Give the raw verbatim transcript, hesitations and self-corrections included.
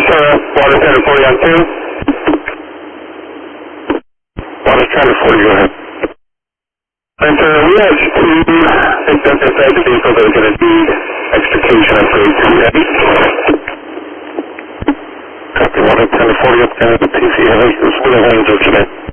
uh, water tender forty on two. Water tender forty, go ahead. And so we have two victims inside the vehicle that are going to need extrication upgrades. Heavy. Copy, water tender forty up there, the P C heavy. There's no hands today.